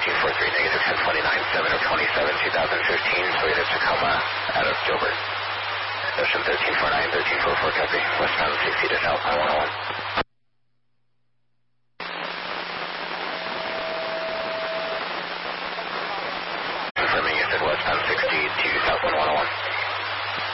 1343, negative 1029, 7 of 27, 2015, Toyota Tacoma, out of Gilbert. Ocean 1349, 1344, copy. Westbound 60 to Alpha 101. Confirming you said westbound